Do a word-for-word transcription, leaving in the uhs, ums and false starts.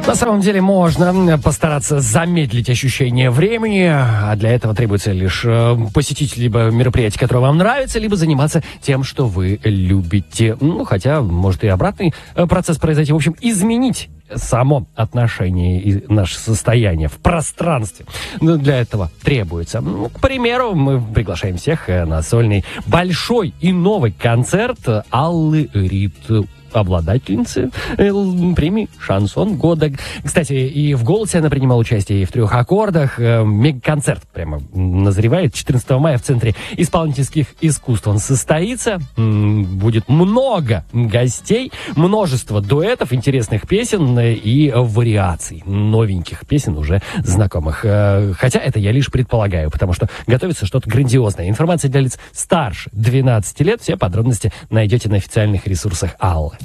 На самом деле можно постараться замедлить ощущение времени, а для этого требуется лишь посетить либо мероприятие, которое вам нравится, либо заниматься тем, что вы любите. Ну, хотя, может и обратный процесс произойти. В общем, изменить само отношение и наше состояние в пространстве. Но для этого требуется. Ну, к примеру, мы приглашаем всех на сольный большой и новый концерт Аллы Рид, обладательницы премии «Шансон года». Кстати, и в «Голосе» она принимала участие, и в «Трех аккордах». Мега-концерт прямо назревает. четырнадцатого мая в Центре исполнительских искусств он состоится. Будет много гостей, множество дуэтов, интересных песен и вариаций новеньких песен, уже знакомых. Хотя это я лишь предполагаю, потому что готовится что-то грандиозное. Информация для лиц старше двенадцати лет. Все подробности найдете на официальных ресурсах Аллы.